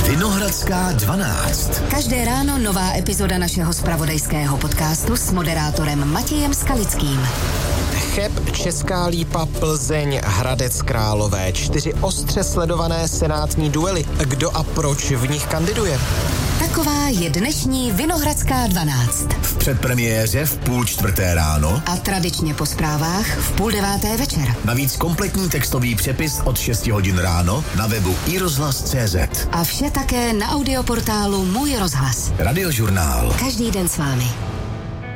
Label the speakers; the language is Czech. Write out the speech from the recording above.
Speaker 1: Vinohradská 12.
Speaker 2: Každé ráno nová epizoda našeho zpravodajského podcastu s moderátorem Matějem Skalickým.
Speaker 3: Cheb, Česká Lípa, Plzeň, Hradec Králové. 4 ostře sledované senátní duely. Kdo a proč v nich kandiduje?
Speaker 2: Taková je dnešní Vinohradská 12.
Speaker 1: V předpremiéře v 3:30 ráno
Speaker 2: a tradičně po zprávách v 8:30 večer.
Speaker 1: Navíc kompletní textový přepis od 6 hodin ráno na webu iRozhlas.cz.
Speaker 2: A vše také na audioportálu Můj rozhlas.
Speaker 1: Radiožurnál.
Speaker 2: Každý den s vámi.